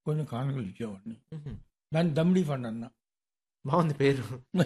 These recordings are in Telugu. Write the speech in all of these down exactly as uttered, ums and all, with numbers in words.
కొన్ని కానుకలు ఇచ్చేవాడిని. హుహు. దాన్ని దమ్మిడి ఫండ్ అన్న. బాగుంది పేరు.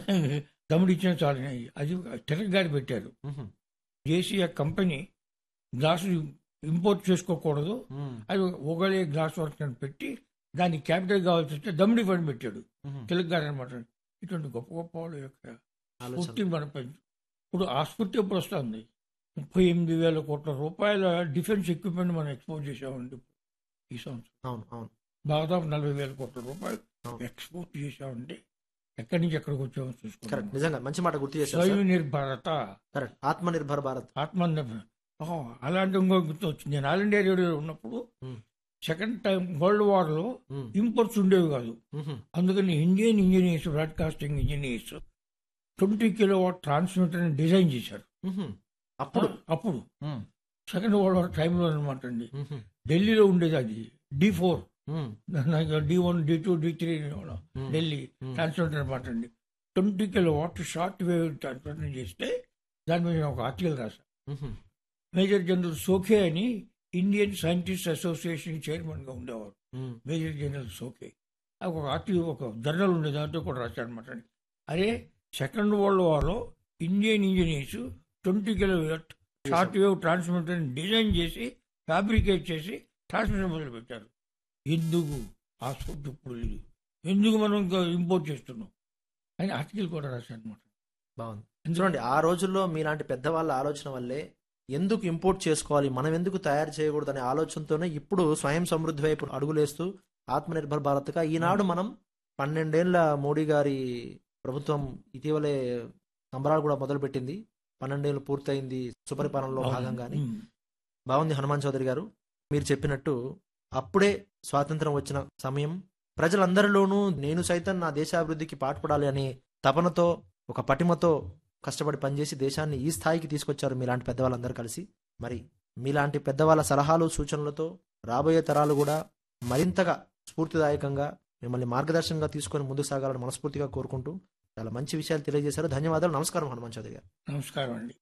దమ్మిడి ఇచ్చిన చాలు. అది తిలక్ గారు పెట్టారు. హుహు. జేసీ ఆ కంపెనీ గ్లాసు ఇంపోర్ట్ చేసుకోకూడదు, హ్మ్. అది ఒకలే గ్లాస్ వర్క్ అని పెట్టి దానికి క్యాపిటల్ కావాల్సి వస్తే దమ్మిడి ఫండ్ పెట్టాడు హుహు. తిలక్ గారు అనమాట. ఇటువంటి గొప్ప గొప్ప వాళ్ళ యొక్క ఆలోచన. స్ఫూర్తిని మనం పెంచు. ఇప్పుడు ఆ స్ఫూర్తి ఎప్పుడు వస్తుంది? ముప్పై ఎనిమిది వేల కోట్ల రూపాయల డిఫెన్స్ ఎక్విప్మెంట్ మనం ఎక్స్పోర్ట్ చేసామండి ఈ సంవత్సరం. అవును అవును దాదాపు నలభై వేల కోట్ల రూపాయలు అవును. ఎక్స్పోర్ట్ చేసామంటే ఎక్కడి నుంచి ఎక్కడికి వచ్చామో కరెక్ట్. చూసుకున్నాం. నిజంగా మంచి మాట గుర్తు చేశారు స్వయం సార్. నిర్భరత, కరెక్ట్. ఆత్మనిర్భర్ భారత్. ఆత్మనిర్భర. ఓహో, అలాంటి ఇంకో గుర్తు వచ్చింది. నేను ఆల్ ఇండియా రేడియోలో ఉన్నప్పుడు హ్మ్. సెకండ్ టైం వరల్డ్ వార్లో హ్మ్. ఇంపోర్ట్స్ ఉండేవి కాదు. హుహు. అందుకని Indian engineers, broadcasting engineers twenty kilo watt ట్రాన్స్మిటర్ని design చేశారు. హుహు. అప్పుడు అప్పుడు హ్మ్. సెకండ్ వరల్డ్ వార్ టైంలో అనమాట అండి. హుహు. ఢిల్లీలో ఉండేది అది డి ఫోర్, హ్మ్. D one D two D three హ్మ్. ఢిల్లీ హ్మ్. ట్రాన్స్మిటర్ అనమాట అండి. Twenty kilo watt short wave transmitter చేస్తే దాని మీద ఒక ఆర్టికల్ రాశాను. హుహు. మేజర్ జనరల్ సోఖే అని ఇండియన్ సైంటిస్ట్ అసోసియేషన్ చైర్మన్గా ఉండేవారు. హ్మ్. మేజర్ జనరల్ సోఖే అది ఒక ఆర్టికల్, ఒక జర్నల్ ఉండేది, దాంట్లో కూడా రాశాడు అనమాట. అరే, second world వార్లో Indian engineers twenty kilo watt short wave ట్రాన్స్మిటర్ని design చేసి ఫ్యాబ్రికేట్ చేసి ట్రాన్స్మిటర్ మొదలు పెట్టారు. ఎందుకు ఆ సోట్ ఇప్పుడు లేదు, ఎందుకు మనం ఇంకా ఇంపోర్ట్ చేస్తున్నాం అని ఆర్టికల్ కూడా రాశాడు అనమాట. బాగుంది. చూడండి, ఆ రోజుల్లో మీలాంటి పెద్దవాళ్ళ ఆలోచన వల్లే ఎందుకు ఇంపోర్ట్ చేసుకోవాలి, మనం ఎందుకు తయారు చేయకూడదు అనే ఆలోచనతోనే ఇప్పుడు స్వయం సమృద్ధి వైపు అడుగులేస్తూ ఆత్మనిర్భర్ భారత్గా ఈనాడు మనం పన్నెండేళ్ల మోడీ గారి ప్రభుత్వం ఇటీవలే సంబరాలు కూడా మొదలుపెట్టింది. పన్నెండేళ్ళు పూర్తయింది సుపరిపాలనలో భాగంగానే. బాగుంది హనుమాన్ చౌదరి గారు, మీరు చెప్పినట్టు అప్పుడే స్వాతంత్రం వచ్చిన సమయం, ప్రజలందరిలోనూ నేను సైతం నా దేశాభివృద్ధికి పాటుపడాలి అనే తపనతో, ఒక పటిమతో కష్టపడి పనిచేసి దేశాన్ని ఈ స్థాయికి తీసుకొచ్చారు మీలాంటి పెద్దవాళ్ళందరూ కలిసి. మరి మీలాంటి పెద్దవాళ్ళ సలహాలు సూచనలతో రాబోయే తరాలు కూడా మరింతగా స్ఫూర్తిదాయకంగా మిమ్మల్ని మార్గదర్శనంగా తీసుకొని ముందుకు సాగాలని మనస్ఫూర్తిగా కోరుకుంటూ చాలా మంచి విషయాలు తెలియజేశారు. ధన్యవాదాలు. నమస్కారం హనుమాన్ చౌదరి గారు. నమస్కారం అండి.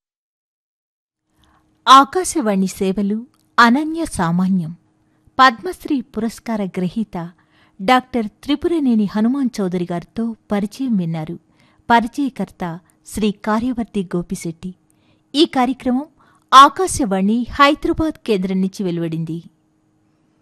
ఆకాశవాణి సేవలు అనన్య సామాన్యం. పద్మశ్రీ పురస్కార గ్రహీత డాక్టర్ త్రిపురనేని హనుమాన్ చౌదరి గారితో పరిచయం విన్నారు. పరిచయకర్త శ్రీ కార్యవర్తి గోపిశెట్టి. ఈ కార్యక్రమం ఆకాశవాణి హైదరాబాద్ కేంద్రం నుంచి వెలువడింది.